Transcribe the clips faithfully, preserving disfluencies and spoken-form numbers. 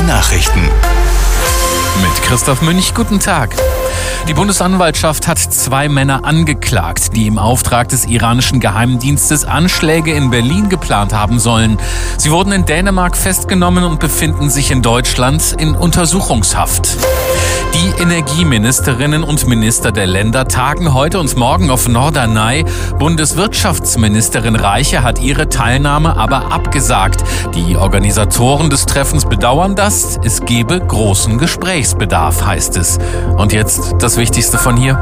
Nachrichten. Mit Christoph Münch, guten Tag. Die Bundesanwaltschaft hat zwei Männer angeklagt, die im Auftrag des iranischen Geheimdienstes Anschläge in Berlin geplant haben sollen. Sie wurden in Dänemark festgenommen und befinden sich in Deutschland in Untersuchungshaft. Die Energieministerinnen und Minister der Länder tagen heute und morgen auf Norderney. Bundeswirtschaftsministerin Reiche hat ihre Teilnahme aber abgesagt. Die Organisatoren des Treffens bedauern das. Es gebe großen Gesprächsbedarf, heißt es. Und jetzt das Wichtigste von hier.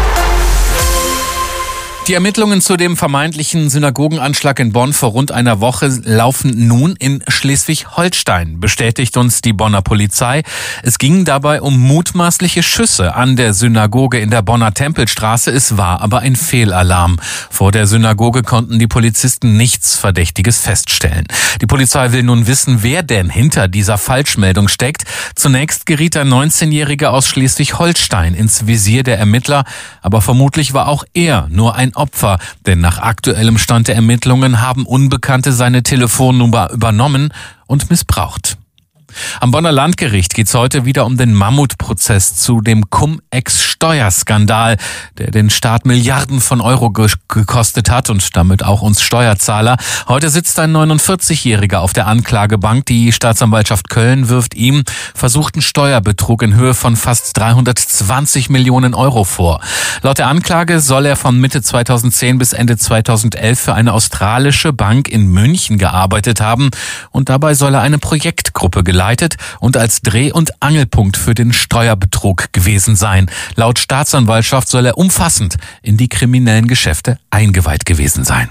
Die Ermittlungen zu dem vermeintlichen Synagogenanschlag in Bonn vor rund einer Woche laufen nun in Schleswig-Holstein, bestätigt uns die Bonner Polizei. Es ging dabei um mutmaßliche Schüsse an der Synagoge in der Bonner Tempelstraße. Es war aber ein Fehlalarm. Vor der Synagoge konnten die Polizisten nichts Verdächtiges feststellen. Die Polizei will nun wissen, wer denn hinter dieser Falschmeldung steckt. Zunächst geriet ein neunzehnjähriger aus Schleswig-Holstein ins Visier der Ermittler, aber vermutlich war auch er nur ein Opfer, denn nach aktuellem Stand der Ermittlungen haben Unbekannte seine Telefonnummer übernommen und missbraucht. Am Bonner Landgericht geht es heute wieder um den Mammutprozess zu dem Cum-Ex-Steuerskandal, der den Staat Milliarden von Euro ge- gekostet hat und damit auch uns Steuerzahler. Heute sitzt ein neunundvierzigjähriger auf der Anklagebank. Die Staatsanwaltschaft Köln wirft ihm versuchten Steuerbetrug in Höhe von fast dreihundertzwanzig Millionen Euro vor. Laut der Anklage soll er von Mitte zweitausendzehn bis Ende zweitausendelf für eine australische Bank in München gearbeitet haben und dabei soll er eine Projektgruppe geleitet und als Dreh- und Angelpunkt für den Steuerbetrug gewesen sein. Laut Staatsanwaltschaft soll er umfassend in die kriminellen Geschäfte eingeweiht gewesen sein.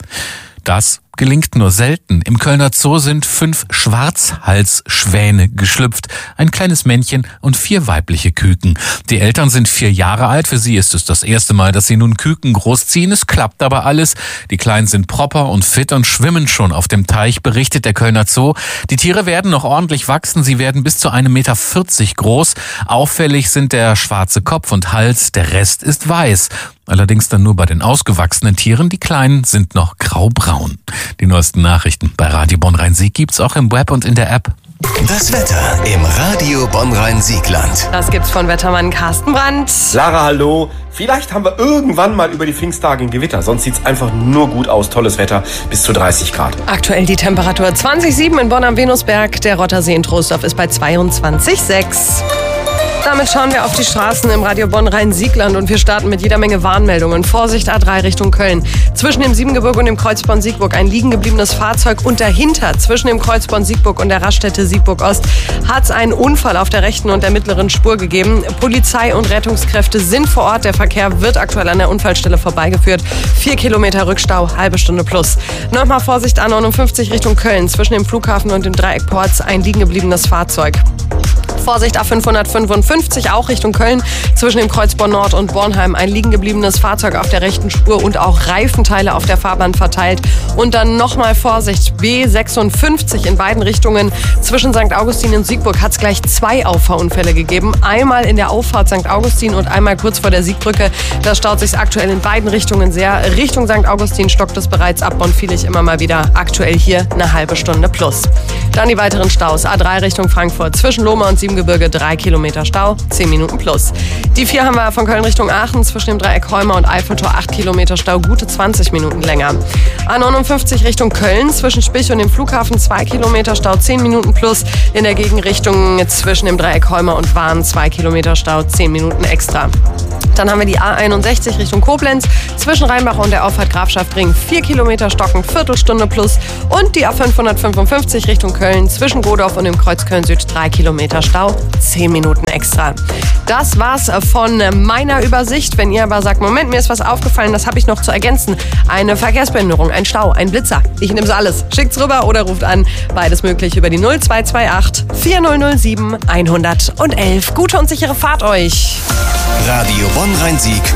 Das gelingt nur selten. Im Kölner Zoo sind fünf Schwarzhalsschwäne geschlüpft, ein kleines Männchen und vier weibliche Küken. Die Eltern sind vier Jahre alt. Für sie ist es das erste Mal, dass sie nun Küken großziehen. Es klappt aber alles. Die Kleinen sind proper und fit und schwimmen schon auf dem Teich, berichtet der Kölner Zoo. Die Tiere werden noch ordentlich wachsen. Sie werden bis zu einem Meter vierzig groß. Auffällig sind der schwarze Kopf und Hals. Der Rest ist weiß. Allerdings dann nur bei den ausgewachsenen Tieren. Die Kleinen sind noch graubraun. Die neuesten Nachrichten bei Radio Bonn-Rhein-Sieg gibt's auch im Web und in der App. Das Wetter im Radio Bonn-Rhein-Siegland. Das gibt's von Wettermann Carsten Brandt. Lara, hallo. Vielleicht haben wir irgendwann mal über die Pfingsttage ein Gewitter. Sonst sieht's einfach nur gut aus. Tolles Wetter, bis zu dreißig Grad. Aktuell die Temperatur zwanzig Komma sieben in Bonn am Venusberg. Der Rottersee in Troisdorf ist bei zweiundzwanzig Komma sechs. Damit schauen wir auf die Straßen im Radio Bonn-Rhein-Siegland und wir starten mit jeder Menge Warnmeldungen. Vorsicht A drei Richtung Köln. Zwischen dem Siebengebirge und dem Kreuz Bonn-Siegburg ein liegen gebliebenes Fahrzeug und dahinter zwischen dem Kreuz Bonn-Siegburg und der Raststätte Siegburg-Ost hat es einen Unfall auf der rechten und der mittleren Spur gegeben. Polizei und Rettungskräfte sind vor Ort. Der Verkehr wird aktuell an der Unfallstelle vorbeigeführt. Vier Kilometer Rückstau, halbe Stunde plus. Nochmal Vorsicht A neunundfünfzig Richtung Köln. Zwischen dem Flughafen und dem Dreieckports ein liegen gebliebenes Fahrzeug. Vorsicht A fünfhundertfünfundfünfzig, auch Richtung Köln. Zwischen dem Kreuz Bonn-Nord und Bornheim ein liegen gebliebenes Fahrzeug auf der rechten Spur und auch Reifenteile auf der Fahrbahn verteilt. Und dann nochmal Vorsicht, B sechsundfünfzig in beiden Richtungen. Zwischen Sankt Augustin und Siegburg hat es gleich zwei Auffahrunfälle gegeben. Einmal in der Auffahrt Sankt Augustin und einmal kurz vor der Siegbrücke. Da staut sich aktuell in beiden Richtungen sehr. Richtung Sankt Augustin stockt es bereits ab. Bonn fiel ich immer mal wieder. Aktuell hier eine halbe Stunde plus. Dann die weiteren Staus. A drei Richtung Frankfurt. Zwischen Lohmar und Siebengebirge drei Kilometer Stau, zehn Minuten plus. Die vier haben wir von Köln Richtung Aachen. Zwischen dem Dreieck Heuma und Eiffeltor acht Kilometer Stau, gute zwanzig Minuten länger. A neunundfünfzig Richtung Köln. Zwischen Spich und dem Flughafen zwei Kilometer Stau, zehn Minuten plus. In der Gegenrichtung zwischen dem Dreieck Heuma und Wahn zwei Kilometer Stau, zehn Minuten extra. Dann haben wir die A einundsechzig Richtung Koblenz. Zwischen Rheinbach und der Auffahrt Grafschaftring vier Kilometer Stocken, Viertelstunde plus. Und die A fünfhundertfünfundfünfzig Richtung Köln. Zwischen Godorf und dem Kreuz Köln Süd drei Kilometer Stau, zehn Minuten extra. Das war's von meiner Übersicht. Wenn ihr aber sagt, Moment, mir ist was aufgefallen, das habe ich noch zu ergänzen. Eine Verkehrsbehinderung, ein Stau, ein Blitzer. Ich nehm's alles. Schickt's rüber oder ruft an. Beides möglich über die null zwei zwei acht vier null null sieben eins null eins. Gute und sichere Fahrt euch. Radio Bonn-Rhein-Sieg